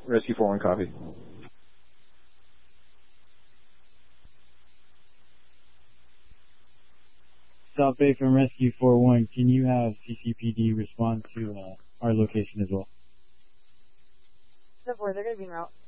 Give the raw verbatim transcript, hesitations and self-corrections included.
Rescue four one, copy. South Bay from Rescue four one, can you have C C P D respond to uh, our location as well? ten four, they're going to be en route.